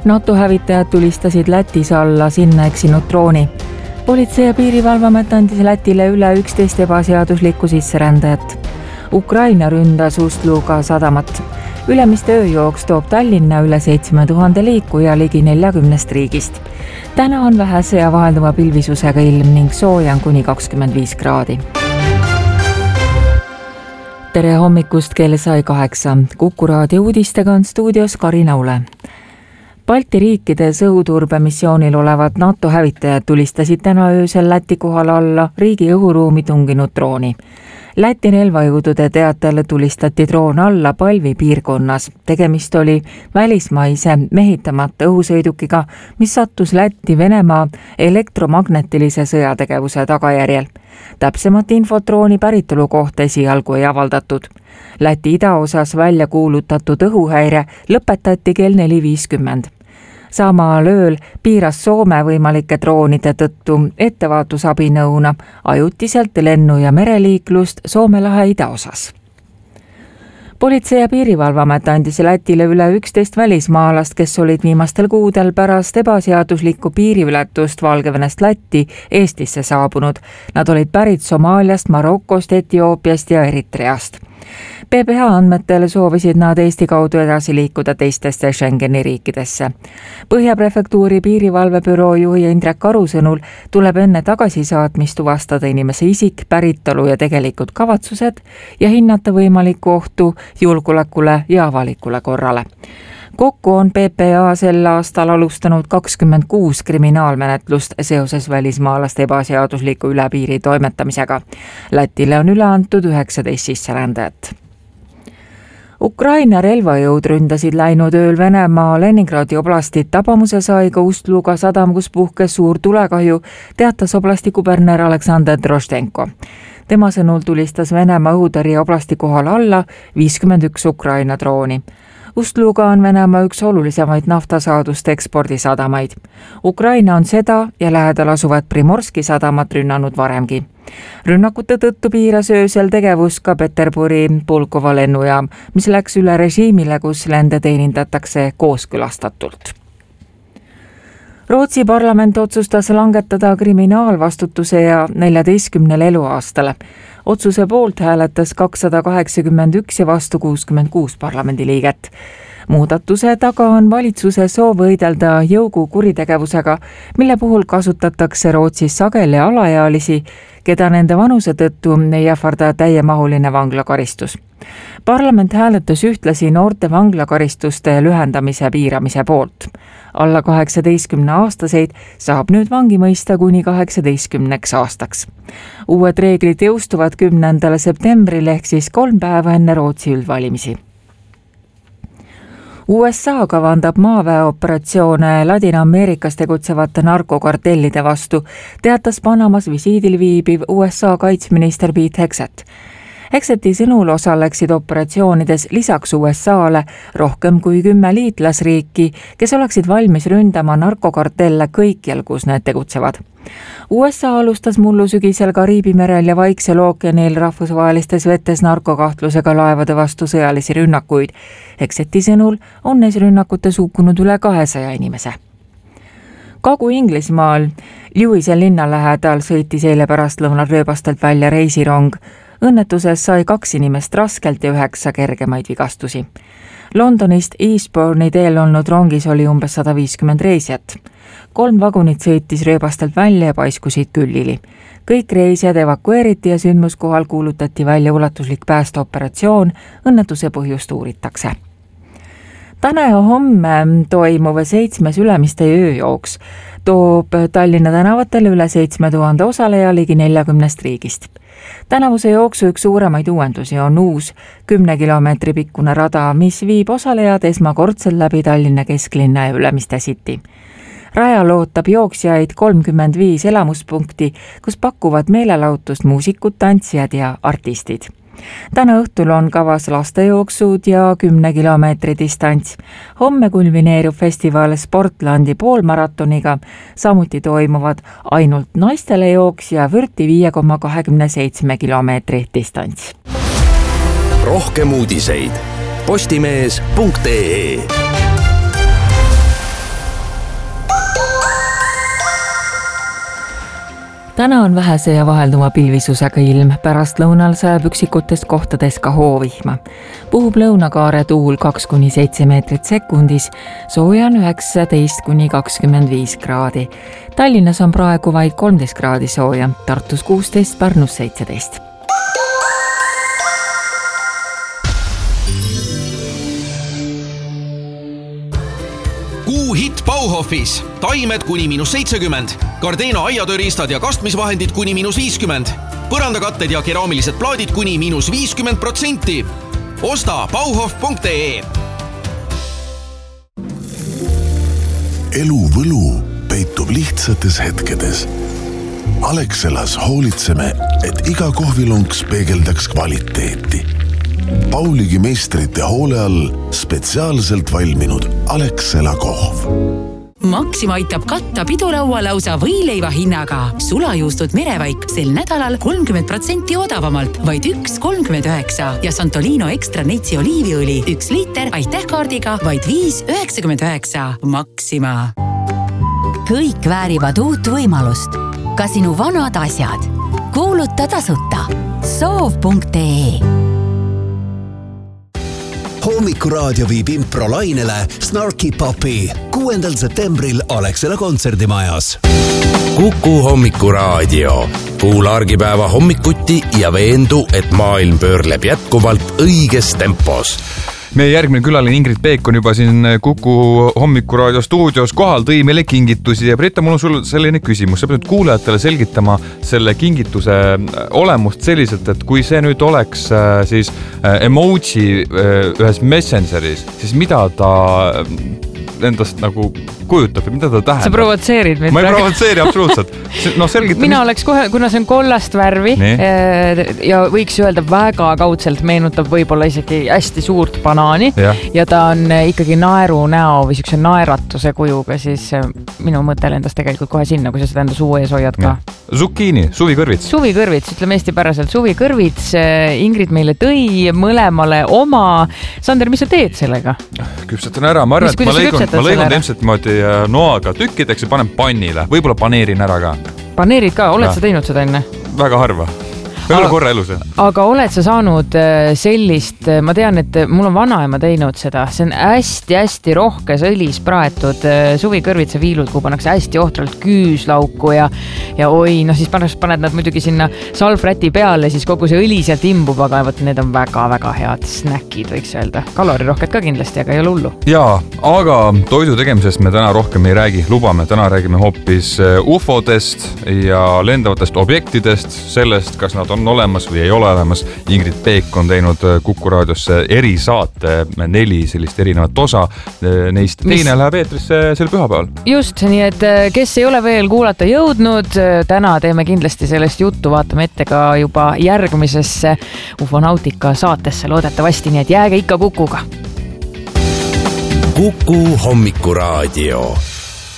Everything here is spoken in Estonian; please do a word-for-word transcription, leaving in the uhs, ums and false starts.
NATO hävitajad tulistasid Lätis alla sinna eksinud drooni. Politsei- ja piirivalveamet andis Lätile üle üksteist ebaseaduslikku sisserändajat. Ukraina ründas Ust-Luga sadamat. Ülemiste ööjooks toob Tallinna üle seitsme tuhande liikuja ligi neljakümnest riigist. Täna on vähese ja vahelduva pilvisusega ilm ning sooja on kuni kakskümmend viis kraadi. Tere hommikust, kell sai kaheksa. Kuku raadio uudistega on stuudios Karina Ule. Balti riikides õhuturbemissioonil olevad NATO hävitajad tulistasid täna öösel Läti kohal alla riigi õhuruumi tunginud drooni. Läti relvajõudude teatel tulistati droon alla Palvi piirkonnas. Tegemist oli välismaise mehitamata õhusõidukiga, mis sattus Lätti Venemaa elektromagnetilise sõjategevuse tagajärjel. Täpsemat infot drooni päritolu kohta esialgu ei avaldatud. Läti idaosas välja kuulutatud õhuhäire lõpetati kell neli viiskümmend. Samal ööl piiras Soome võimalike droonide tõttu ettevaatusabinõuna ajutiselt lennu- ja mereliiklust Soome lahe idaosas. Politsei- ja piirivalveamet andis Lätile üle üksteist välismaalast, kes olid viimastel kuudel pärast ebaseaduslikku piiriületust Valgevenest Lätti Eestisse saabunud. Nad olid pärit Somaaliast, Marokost, Etioopiast ja Eritreast. P B H andmetel soovisid nad Eesti kaudu edasi liikuda teistesse Schengeni riikidesse. Põhjaprefektuuri piirivalvebüroo juhi Indrek Aru sõnul tuleb enne tagasisaatmist tuvastada inimese isik, päritolu ja tegelikud kavatsused ja hinnata võimalikku ohtu julgeolekule ja avalikule korrale. Kokku on P P A sel aastal alustanud kakskümmend kuus kriminaalmenetlust seoses välismaalaste ebaseadusliku üle piiri toimetamisega. Lätile on üle antud üheksateist sisserändajat. Ukraina relvajõud ründasid läinud ööl Venemaa Leningradi oblastit. Tabamuse sai ka Ust-Luga sadam, kus puhkes suur tulekahju, teatas oblasti kuberner Aleksandr Droštenko. Tema sõnul tulistas Venemaa õhutõrje oblasti kohal alla viiskümmend üks Ukraina drooni. Ust-Luga on Venemaa üks olulisemaid naftasaaduste ekspordisadamaid. Ukraina on seda ja lähedal asuvat Primorski sadamat rünnanud varemgi. Rünnakute tõttu piiras öösel tegevus ka Peterburi Pulkova lennujaam, mis läks üle režiimile, kus lende teenindatakse kooskõlastatult. Rootsi parlament otsustas langetada kriminaalvastutuse ja neljateistkümnele eluaastale. Otsuse poolt hääletas kakssada kaheksakümmend üks ja vastu kuuskümmend kuus parlamendiliiget. Muudatuse taga on valitsuse soov võidelda jõugu kuritegevusega, mille puhul kasutatakse Rootsis sageli alaealisi, keda nende vanuse tõttu ei ähvarda täiemahuline vanglakaristus. Parlament hääletas ühtlasi noorte vanglakaristuste lühendamise piiramise poolt. Alla kaheksateistkümne aastaseid saab nüüd vangi mõista kuni kaheksateistkümneks aastaks. Uued reeglid jõustuvad kümnendal septembril ehk siis kolm päeva enne Rootsi üldvalimisi. U S A kavandab maaväeoperatsioone Ladina-Ameerikas tegutsevate narkokartellide vastu, teatas Panamas visiidil viibiv U S A kaitsminister Pete Hegseth. Hegseti sõnul osaleksid operatsioonides lisaks U S A-le rohkem kui kümme liitlasriiki, kes oleksid valmis ründama narkokartelle kõikjal, kus need tegutsevad. U S A alustas mullu sügisel Kariibi merel ja Vaiksel ookeanil rahvusvahelistes vetes narkokahtlusega laevade vastu sõjalisi rünnakuid. Hegseti sõnul on neis rünnakutes hukkunud üle kahesaja inimese. Kagu-Inglismaal Lewise linna lähedal sõitis eile pärastlõunal rööbastelt välja reisirong. Õnnetuses sai kaks inimest raskelt ja üheksa kergemaid vigastusi. Londonist Eastbourne'i teel olnud rongis oli umbes sada viiskümmend reisijat. Kolm vagunit sõitis rööbastelt välja ja paiskusid küllili. Kõik reisijad evakueeriti ja sündmuskohal kuulutati välja ulatuslik päästeoperatsioon, õnnetuse põhjust uuritakse. Täna ja homme toimuv seitsmes Ülemiste ööjooks toob Tallinna tänavatele üle seitsme tuhande osaleja ligi neljakümnest riigist. Tänavuse jooksu üks suuremaid uuendusi on uus kümne kilomeetri pikkune rada, mis viib osalejad esmakordselt läbi Tallinna kesklinna ja Ülemiste City. Rajal ootab jooksjaid kolmkümmend viis elamuspunkti, kus pakuvad meelelahutust muusikud, tantsijad ja artistid. Täna õhtul on kavas lastejooksud ja kümne kilomeetri distants. Homme kulmineerub festival Sportlandi poolmaratoniga, samuti toimuvad ainult naistele jooks ja vürti viie koma kakskümmend seitse kilomeetri distants. Rohkem uudiseid postimees punkt ee täna on vähese ja vahelduma pilvisusega ilm, pärast lõunal sajab üksikutes kohtades ka hoovihma. Puhub lõunakaare tuul kaks kuni seitse meetrit sekundis, sooja on üheksateist kuni kakskümmend viis kraadi. Tallinnas on praegu vaid kolmteist kraadi sooja, Tartus kuusteist, Pärnus seitseteist. Kuu hitt Bauhofis. Taimed kuni miinus seitsekümmend. Gardena aiatööriistad ja kastmisvahendid kuni miinus viiskümmend. Põrandakatted ja keraamilised plaadid kuni miinus viiskümmend protsenti. Osta bauhof punkt ee. Elu võlu peitub lihtsates hetkedes. Alexelas hoolitseme, et iga kohvilonks peegeldaks kvaliteeti. Pauligi meistrite hoole all spetsiaalselt valminud Alexela kohv. Maxima aitab katta pidulaua lausa võileiva hinnaga. Sulajuustud merevaik sel nädalal kolmkümmend protsenti odavamalt, vaid üks kolmkümmend üheksa ja Santolino Extra Netsi oliiviõli üks liiter aitähkaardiga vaid viis üheksakümmend üheksa. Maxima. Kõik väärivad uut võimalust. Ka sinu vanad asjad. Kuuluta tasuta. soov punkt ee. Hommikuraadio viib impro lainele Snarky Popi kuuendal septembril Alexela kontserdimajas. Kuku Hommikuraadio. Kuula argipäeva hommikuti ja veendu, et maailm pöörleb jätkuvalt õiges tempos. Meie järgmine külaline Ingrid Peek on juba siin Kuku Hommikuraadio stuudios kohal, tõi meile kingitusi ja Britta, mul on sul selline küsimus. Sa pead kuulajatele selgitama selle kingituse olemust selliselt, et kui see nüüd oleks siis emoji ühes messengeris, siis mida ta endast nagu kujutab ja mida ta tähendab? Sa provotseerid meid. Ma ei provotseeri absoluutselt. No, selgita, mina mis... oleks kohe, kuna see on kollast värvi Nii. ja võiks öelda väga kaudselt meenutab võib-olla isegi hästi suurt banaani ja, ja ta on ikkagi naeru näo või siukse naeratuse kujuga, siis minu mõte lendas tegelikult kohe sinna, kui sa seda enda suu ees hoiad ka. Zucchini, suvikõrvits. Suvikõrvits, ütleme eesti päraselt. Suvikõrvits, Ingrid meile tõi mõlemale oma. Sander, mis sa teed sellega? Küpsetan ära, ma arvan, et ma lõigun, ma lõigun ilmselt moodi noaga tükkideks ja panen pannile. Võib-olla paneerin ära ka. Paneerid ka? Oled ja. Sa teinud seda enne? Väga harva. Aga, korra elus, aga oled sa saanud sellist, ma tean, et mul on vanaema teinud seda, see on hästi-hästi rohkes õlis praetud suvikõrvitsa viilud, kuhu pannakse hästi ohtralt küüslauku ja, ja oi, noh siis paned, paned nad muidugi sinna salvräti peale, siis kogu see õli sealt imbub, aga võt, need on väga-väga head snäkid, võiks öelda. Kalorirohked ka kindlasti, aga ei ole hullu. Jaa, aga toidu tegemisest me täna rohkem ei räägi, lubame, täna räägime hoopis ufodest ja lendavatest objektidest, sellest, kas nad on on olemas või ei ole olemas. Ingrid Peek on teinud Kuku raadiosse erisaate neli sellist erinevat osa. Neist teine Mis? Läheb eetrisse sel pühapäeval. Just, nii et kes ei ole veel kuulata jõudnud, täna teeme kindlasti sellest juttu, vaatame ette ka juba järgmisesse Ufonautika saatesse loodetavasti, nii et jääge ikka Kukuga. Kuku Hommikuraadio.